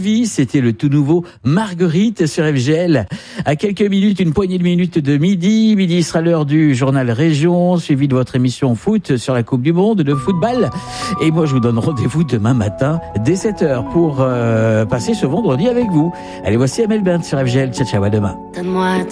Vie, c'était le tout nouveau Marguerite sur FGL. À quelques minutes, une poignée de minutes de midi. Midi sera l'heure du journal Région, suivi de votre émission foot sur la Coupe du Monde de football. Et moi, je vous donne rendez-vous demain matin dès 7h pour passer ce vendredi avec vous. Allez, voici Amel Bent sur FGL. Ciao, ciao, à demain.